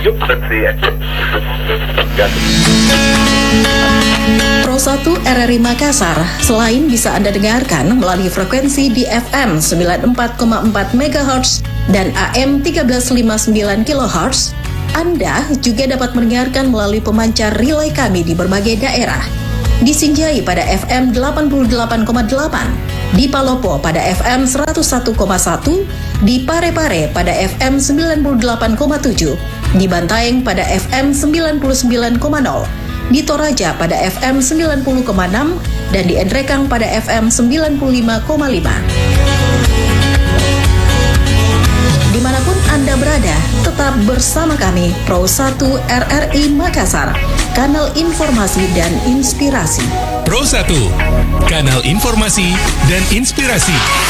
Pro 1 RRI Makassar selain bisa Anda dengarkan melalui frekuensi di FM 94,4 MHz dan AM 1359 kHz, Anda juga dapat mendengarkan melalui pemancar relay kami di berbagai daerah. Di Sinjai pada FM 88,8, di Palopo pada FM 101,1, di Parepare pada FM 98,7, di Bantaeng pada FM 99,0, di Toraja pada FM 90,6, dan di Endrekang pada FM 95,5. Dimanapun Anda berada, tetap bersama kami, Pro 1 RRI Makassar, kanal informasi dan inspirasi. Pro 1, kanal informasi dan inspirasi.